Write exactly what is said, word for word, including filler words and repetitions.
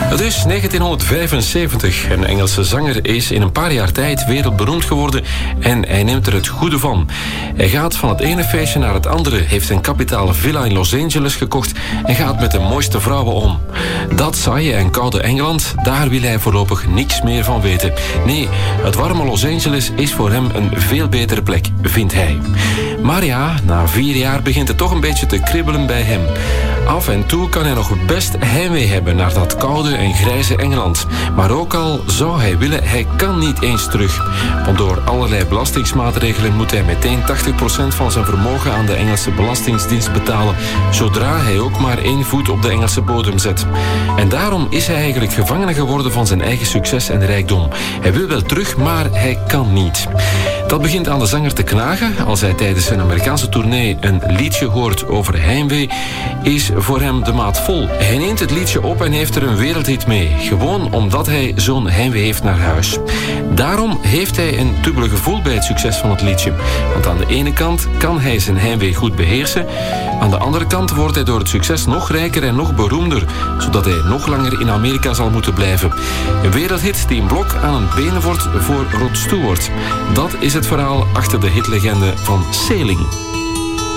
Het is negentienhonderdvijfenzeventig. Een Engelse zanger is in een paar jaar tijd wereldberoemd geworden en hij neemt er het goede van. Hij gaat van het ene feestje naar het andere, heeft een kapitale villa in Los Angeles gekocht en gaat met de mooiste vrouwen om. Dat saaie en koude Engeland, daar wil hij voorlopig niks meer van weten. Nee, het warme Los Angeles is voor hem een veel betere plek, vindt hij. Maar ja, na vier jaar begint het toch een beetje te kribbelen bij hem. Af en toe kan hij nog best heimwee hebben naar dat koude en grijze Engeland. Maar ook al zou hij willen, hij kan niet eens terug. Want door allerlei belastingsmaatregelen moet hij meteen tachtig procent van zijn vermogen aan de Engelse Belastingdienst betalen, zodra hij ook maar één voet op de Engelse bodem zet. En daarom is hij eigenlijk gevangene geworden van zijn eigen succes en rijkdom. Hij wil wel terug, maar hij kan niet. Dat begint aan de zanger te knagen als hij tijdens zijn Amerikaanse tournee een liedje hoort over heimwee, is voor hem de maat vol. Hij neemt het liedje op en heeft er een wereldhit mee. Gewoon omdat hij zo'n heimwee heeft naar huis. Daarom heeft hij een dubbele gevoel bij het succes van het liedje. Want aan de ene kant kan hij zijn heimwee goed beheersen. Aan de andere kant wordt hij door het succes nog rijker en nog beroemder, zodat hij nog langer in Amerika zal moeten blijven. Een wereldhit die een blok aan een been wordt voor Rod Stewart. Dat is het verhaal achter de hitlegende van Sailing.